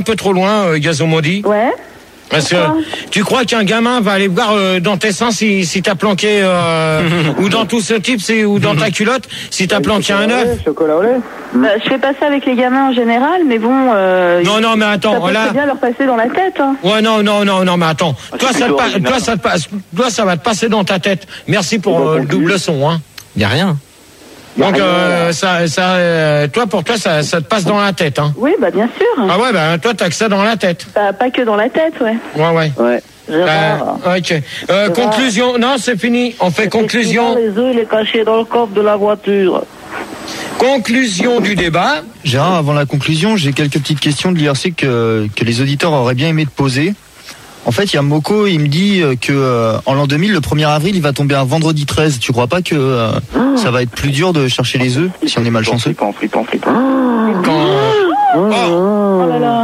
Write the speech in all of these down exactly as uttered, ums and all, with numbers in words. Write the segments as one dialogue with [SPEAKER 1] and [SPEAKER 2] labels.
[SPEAKER 1] un peu trop loin, euh, Gazon maudit.
[SPEAKER 2] Ouais.
[SPEAKER 1] Parce que tu crois qu'un gamin va aller voir euh, dans tes seins si, si t'as planqué euh, ou dans tout ce type, c'est ou dans ta culotte si t'as planqué un œuf.
[SPEAKER 3] Chocolat au lait.
[SPEAKER 2] Bah, je fais pas ça avec les gamins en général, mais bon. Euh,
[SPEAKER 1] non non mais attends,
[SPEAKER 2] ça peut
[SPEAKER 1] là.
[SPEAKER 2] très bien leur passer dans la tête. Hein.
[SPEAKER 1] Ouais non non non non mais attends.
[SPEAKER 3] Ah,
[SPEAKER 1] toi ça te passe, toi ça te passe, toi ça va te passer dans ta tête. Merci pour euh, le double son hein.
[SPEAKER 4] Y a rien.
[SPEAKER 1] Donc euh, ça ça euh, toi pour toi ça ça te passe dans la tête hein.
[SPEAKER 2] Oui bah bien sûr.
[SPEAKER 1] Ah ouais bah toi t'as que ça dans la tête.
[SPEAKER 2] Bah, pas que dans la tête ouais.
[SPEAKER 1] Ouais ouais.
[SPEAKER 3] Ouais.
[SPEAKER 2] Gérard.
[SPEAKER 1] Euh, ok. Euh, conclusion. Non, c'est fini. On fait conclusion.
[SPEAKER 2] Les œufs, il est caché dans le coffre de la voiture.
[SPEAKER 1] Conclusion du débat.
[SPEAKER 5] Gérard, avant la conclusion, j'ai quelques petites questions de l'I R C que, que les auditeurs auraient bien aimé te poser. En fait, il y a Moko, il me dit que euh, en l'an deux mille, le premier avril, il va tomber un vendredi treize. Tu crois pas que euh, oh. ça va être plus dur de chercher les œufs si on est malchanceux?
[SPEAKER 3] Flippant, flippant, flippant.
[SPEAKER 1] Quand,
[SPEAKER 2] oh. Oh là là.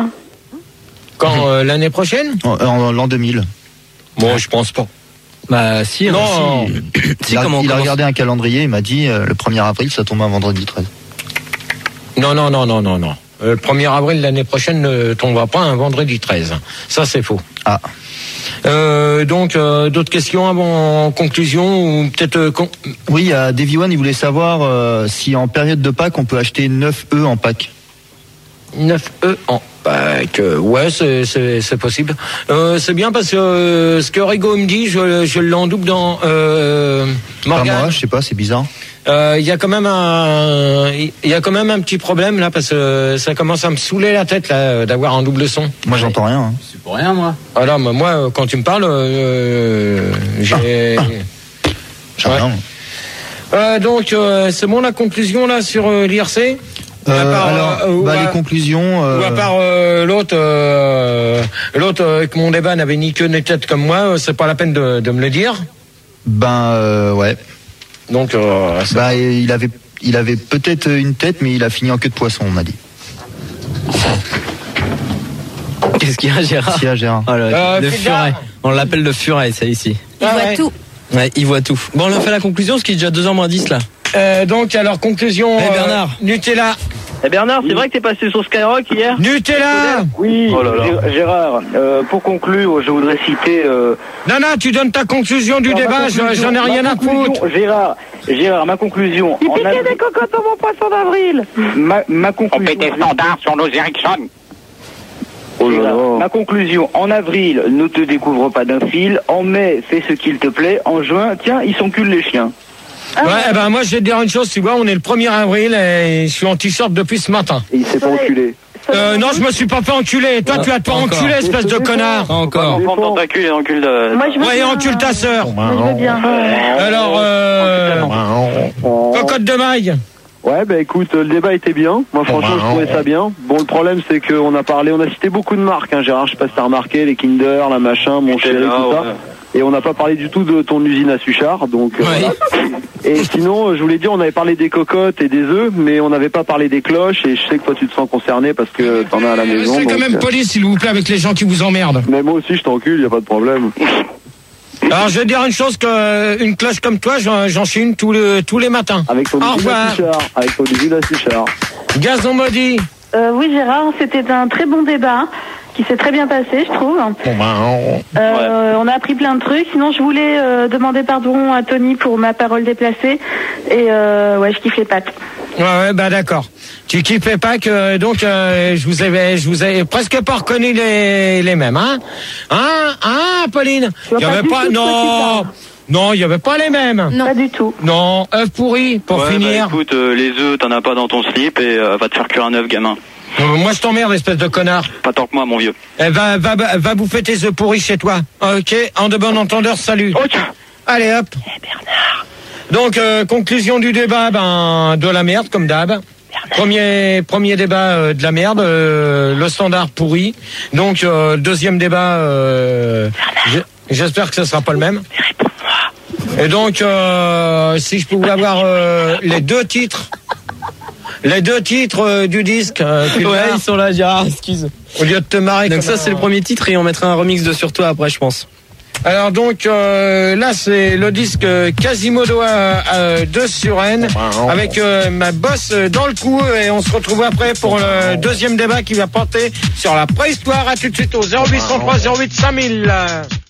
[SPEAKER 1] Quand euh, l'année prochaine?
[SPEAKER 5] En, en l'an deux mille.
[SPEAKER 1] Bon, je pense pas.
[SPEAKER 4] Bah si,
[SPEAKER 5] non.
[SPEAKER 4] Si, si,
[SPEAKER 5] il a,
[SPEAKER 4] comment,
[SPEAKER 5] il a
[SPEAKER 4] comment...
[SPEAKER 5] regardé un calendrier, il m'a dit euh, le premier avril, ça tombe un vendredi treize.
[SPEAKER 1] Non, non, non, non, non, non. Euh, le premier avril l'année prochaine ne tombera pas un vendredi treize. Ça, c'est faux.
[SPEAKER 5] Ah.
[SPEAKER 1] Euh, donc, euh, d'autres questions avant en conclusion ou peut-être. Euh, con...
[SPEAKER 5] Oui, à Davy One, il voulait savoir euh, si en période de Pâques, on peut acheter neuf œufs en Pâques.
[SPEAKER 1] neuf œufs en Pâques. Ouais, c'est, c'est, c'est possible. Euh, c'est bien parce que euh, ce que Rigo me dit, je, je l'endouble dans euh, Morgane.
[SPEAKER 5] Pas moi, je sais pas, c'est bizarre.
[SPEAKER 1] Il euh, y a quand même un, il y a quand même un petit problème là parce que ça commence à me saouler la tête là d'avoir un double son.
[SPEAKER 5] Moi, j'entends rien. Hein.
[SPEAKER 4] C'est pour rien, moi.
[SPEAKER 1] Alors moi, quand tu me parles, euh, j'ai.
[SPEAKER 5] Ah. J'ai
[SPEAKER 1] ouais.
[SPEAKER 5] rien.
[SPEAKER 1] Euh, donc euh, c'est bon la conclusion là sur euh, l'I R C.
[SPEAKER 5] Euh,
[SPEAKER 1] part,
[SPEAKER 5] alors,
[SPEAKER 1] euh,
[SPEAKER 5] bah,
[SPEAKER 1] à,
[SPEAKER 5] les conclusions. Euh...
[SPEAKER 1] Ou à part euh, l'autre, euh, l'autre euh, avec mon débat n'avait ni queue ni tête comme moi, euh, c'est pas la peine de, de me le dire.
[SPEAKER 5] Ben euh, ouais.
[SPEAKER 1] Donc, euh,
[SPEAKER 5] bah il avait, il avait peut-être une tête, mais il a fini en queue de poisson, on m'a dit.
[SPEAKER 4] Qu'est-ce qu'il y a, Gérard?
[SPEAKER 5] Qu'est-ce qu'il y a, Gérard?
[SPEAKER 4] Oh, le,
[SPEAKER 1] euh,
[SPEAKER 4] le furet. On l'appelle le furet, ça ici.
[SPEAKER 6] Il
[SPEAKER 1] ah,
[SPEAKER 6] voit
[SPEAKER 1] ouais.
[SPEAKER 6] tout.
[SPEAKER 4] Ouais, il voit tout. Bon, on a fait la conclusion, parce qu'il est déjà deux heures moins dix là.
[SPEAKER 1] Euh, donc, alors conclusion.
[SPEAKER 4] Hey, Bernard.
[SPEAKER 1] Euh, Nutella.
[SPEAKER 3] Eh Bernard, c'est vrai que t'es passé sur Skyrock hier?
[SPEAKER 1] Nutella.
[SPEAKER 3] Oui,
[SPEAKER 7] oh là là.
[SPEAKER 3] Gérard, euh, pour conclure, je voudrais citer... Euh...
[SPEAKER 1] Non, non, tu donnes ta conclusion du
[SPEAKER 3] non,
[SPEAKER 1] débat,
[SPEAKER 3] conclusion,
[SPEAKER 1] j'en ai rien à foutre.
[SPEAKER 3] Gérard, Gérard, ma conclusion...
[SPEAKER 2] Il piquait av... des cocottes dans mon poisson d'avril.
[SPEAKER 3] Ma, ma conclusion...
[SPEAKER 7] On fait des standards sur nos Ericsson.
[SPEAKER 3] Oh là là. Ma conclusion, en avril, ne te découvre pas d'un fil. En mai, fais ce qu'il te plaît. En juin, tiens, ils s'enculent les chiens.
[SPEAKER 1] Ah ouais, eh ben moi je vais te dire une chose, tu vois, on est le premier avril et je suis en t-shirt depuis ce matin.
[SPEAKER 3] Et il s'est pas enculé.
[SPEAKER 1] Euh, non, je me suis pas fait enculer. Toi,
[SPEAKER 4] non,
[SPEAKER 1] tu vas te pas
[SPEAKER 4] encore.
[SPEAKER 1] enculer, espèce de connard.
[SPEAKER 4] Pas encore.
[SPEAKER 7] Prends dans ta cul et encule de...
[SPEAKER 2] Moi, je veux
[SPEAKER 1] Ouais,
[SPEAKER 2] bien.
[SPEAKER 1] encule ta sœur.
[SPEAKER 2] Moi, je veux bien.
[SPEAKER 1] Alors, euh... cocotte de maille.
[SPEAKER 8] Ouais, bah écoute, le débat était bien. Moi, franchement, je trouvais ça bien. Bon, le problème, c'est qu'on a parlé, on a cité beaucoup de marques, hein, Gérard. Je sais pas si t'as remarqué, les Kinder, la machin, mon chéri,
[SPEAKER 7] là,
[SPEAKER 8] tout ça.
[SPEAKER 7] ouais.
[SPEAKER 8] Et on n'a pas parlé du tout de ton usine à Suchard, donc. Euh,
[SPEAKER 4] Ouais.
[SPEAKER 8] voilà. Et sinon, je voulais dire, on avait parlé des cocottes et des œufs, mais on n'avait pas parlé des cloches. Et je sais que toi, tu te sens concerné parce que t'en as à la maison.
[SPEAKER 1] C'est quand
[SPEAKER 8] donc,
[SPEAKER 1] même
[SPEAKER 8] euh,
[SPEAKER 1] poli, s'il vous plaît, avec les gens qui vous emmerdent.
[SPEAKER 8] Mais moi aussi, je t'encule, y a pas de problème.
[SPEAKER 1] Alors, je vais dire une chose, que une cloche comme toi, j'en, j'en chie une tous les, tous les matins.
[SPEAKER 8] Avec ton
[SPEAKER 1] Au
[SPEAKER 8] usine à
[SPEAKER 1] revoir.
[SPEAKER 8] Suchard. Avec ton usine à Suchard.
[SPEAKER 1] Gazon maudit.
[SPEAKER 2] Euh, oui, Gérard, c'était un très bon débat qui s'est très bien passé, je trouve.
[SPEAKER 1] Bon, ben, on...
[SPEAKER 2] Euh, on a appris plein de trucs. Sinon, je voulais euh, demander pardon à Tony pour ma parole déplacée. Et euh, ouais, je kiffe les pâtes.
[SPEAKER 1] Ouais, ouais, bah d'accord. Tu kiffais pas que donc euh, je vous avais, je vous avais presque pas reconnu les les mêmes, hein, hein, hein, Pauline. Il y
[SPEAKER 2] pas
[SPEAKER 1] avait
[SPEAKER 2] du
[SPEAKER 1] pas,
[SPEAKER 2] tout ce que tu
[SPEAKER 1] non, non, il y avait pas les mêmes.
[SPEAKER 2] Non. Pas du tout.
[SPEAKER 1] Non, œuf pourri pour
[SPEAKER 7] ouais,
[SPEAKER 1] finir.
[SPEAKER 7] Bah, écoute, euh, les œufs, t'en as pas dans ton slip et euh, va te faire cuire un œuf, gamin.
[SPEAKER 1] Euh, moi, je t'emmerde, espèce de connard.
[SPEAKER 7] Pas tant que moi, mon vieux.
[SPEAKER 1] Eh, va, va, va, va bouffer tes œufs pourris chez toi. Ok, en de bon entendeur, salut.
[SPEAKER 7] Oh tiens.
[SPEAKER 1] Allez, hop.
[SPEAKER 2] Eh, Bernard.
[SPEAKER 1] Donc, euh, conclusion du débat, ben, de la merde, comme d'hab. Premier, premier débat euh, de la merde, euh, le standard pourri. Donc, euh, deuxième débat, euh, j'espère que ce sera pas le même. Et donc, euh, si je pouvais avoir euh, les deux titres, les deux titres euh, du disque, euh,
[SPEAKER 4] Ouais, ils sont là, Gérard, excuse.
[SPEAKER 1] au lieu de te marrer.
[SPEAKER 4] Donc
[SPEAKER 1] comme
[SPEAKER 4] ça,
[SPEAKER 1] un-
[SPEAKER 4] c'est le premier titre et on mettra un remix de Sur toi après, je pense.
[SPEAKER 1] Alors donc euh, là c'est le disque Quasimodo euh, de Suresnes avec euh, ma bosse dans le cou et on se retrouve après pour le deuxième débat qui va porter sur la préhistoire. À tout de suite au zéro huit cent trois zéro huit cinq mille.